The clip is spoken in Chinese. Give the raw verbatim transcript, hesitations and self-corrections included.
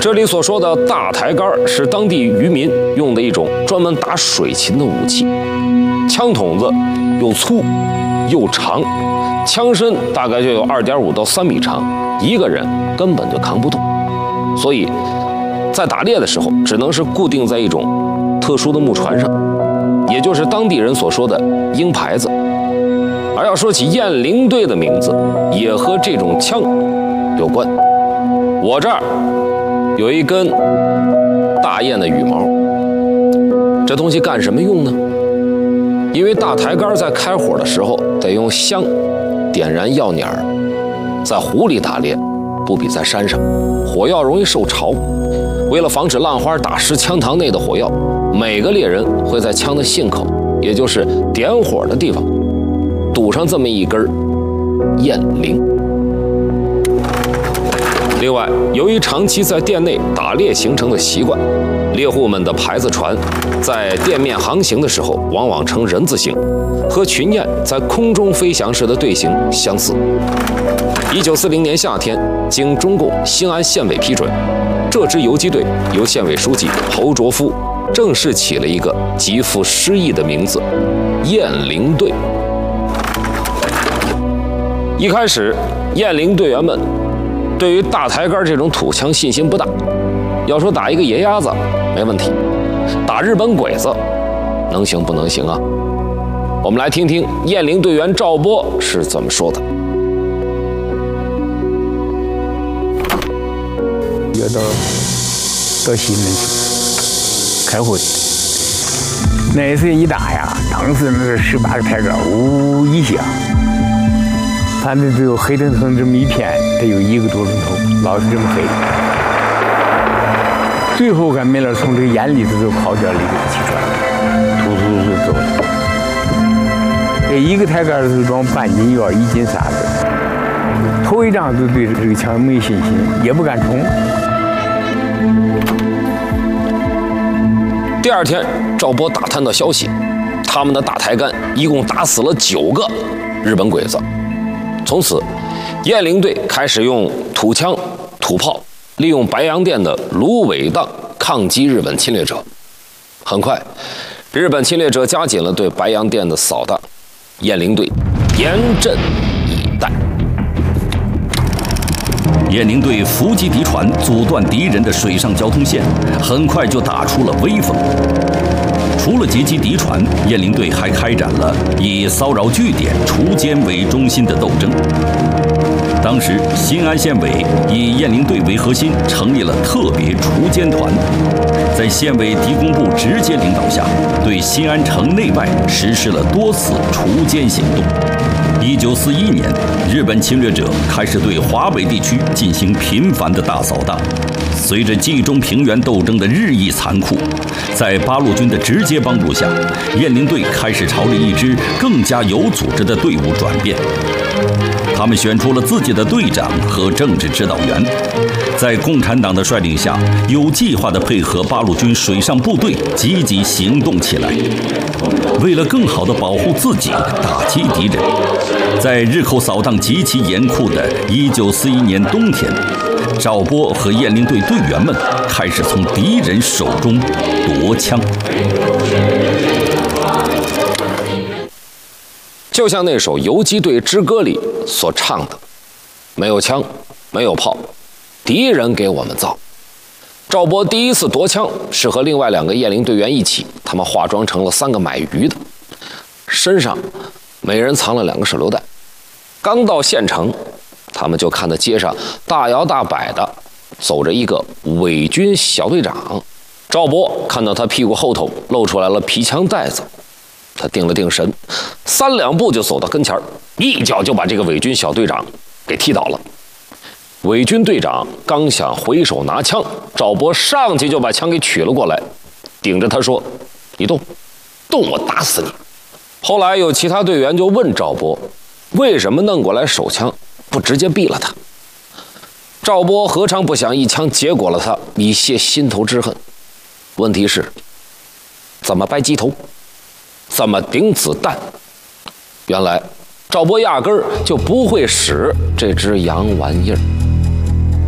这里所说的大抬杆是当地渔民用的一种专门打水禽的武器，枪筒子又粗又长，枪身大概就有二点五到三米长，一个人根本就扛不动，所以在打猎的时候只能是固定在一种特殊的木船上，也就是当地人所说的鹰牌子。而要说起雁翎队的名字，也和这种枪有关。我这儿有一根大雁的羽毛，这东西干什么用呢？因为大抬杆在开火的时候得用香点燃药捻儿，在湖里打猎不比在山上，火药容易受潮。为了防止浪花打湿枪膛内的火药，每个猎人会在枪的信口，也就是点火的地方堵上这么一根雁翎。另外，由于长期在店内打猎形成的习惯，猎户们的牌子船在店面航行的时候往往呈人字形，和群雁在空中飞翔时的队形相似。一九四零年夏天，经中共兴安县委批准，这支游击队由县委书记侯卓夫正式起了一个极富诗意的名字——雁翎队。一开始，雁翎队员们对于大抬杆这种土枪信心不大，要说打一个野鸭子没问题，打日本鬼子能行不能行啊？我们来听听雁翎队员赵波是怎么说的。 要到到西门去开会，那一次一打呀，当时那是十八个抬杆，呜一下，反正只有黑腾腾这么一片，得有一个多钟头，老是这么黑。最后俺没了，从这个眼里头就跑掉了一个气船，突突突突走了。这一个抬杆是装半斤药，一斤沙子。头一仗就对这个枪没信心，也不敢冲。 第二天，赵波打探到消息，他们的大抬杆一共打死了九个日本鬼子。从此，雁翎队开始用土枪、土炮，利用白洋淀的芦苇荡抗击日本侵略者。很快，日本侵略者加紧了对白洋淀的扫荡，雁翎队严阵以待。 雁翎队伏击敌船，阻断敌人的水上交通线，很快就打出了威风。除了截击敌船，雁翎队还开展了以骚扰据点、除奸为中心的斗争。当时，兴安县委以雁翎队为核心，成立了特别除奸团，在县委敌工部直接领导下，对兴安城内外实施了多次除奸行动。一九四一年，日本侵略者开始对华北地区进行频繁的大扫荡。随着冀中平原斗争的日益残酷，在八路军的直接帮助下，雁翎队开始朝着一支更加有组织的队伍转变。他们选出了自己的队长和政治指导员，在共产党的率领下，有计划地配合八路军水上部队积极行动起来。为了更好地保护自己，打击敌人，在日寇扫荡极其严酷的一九四一年冬天，赵波和雁翎队队员们开始从敌人手中夺枪。 就像那首《游击队之歌》里所唱的：“没有枪，没有炮，敌人给我们造。”赵波第一次夺枪是和另外两个雁翎队员一起，他们化妆成了三个买鱼的，身上每人藏了两个手榴弹。刚到县城，他们就看到街上大摇大摆的走着一个伪军小队长。赵波看到他屁股后头露出来了皮枪带子，他定了定神，三两步就走到跟前，一脚就把这个伪军小队长给踢倒了。伪军队长刚想回手拿枪，赵波上去就把枪给取了过来，顶着他说：“你动，动我打死你。”后来有其他队员就问赵波，为什么弄过来手枪不直接毙了他？赵波何尝不想一枪结果了他，以泄心头之恨。问题是，怎么掰鸡头，怎么顶子弹？原来赵波压根儿就不会使这只洋玩意儿。